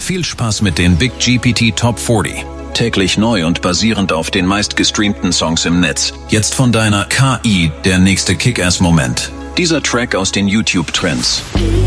Viel Spaß mit den Big GPT Top 40. Täglich neu und basierend auf den meistgestreamten Songs im Netz. Jetzt von deiner KI der nächste Kick-Ass-Moment. Dieser Track aus den YouTube-Trends.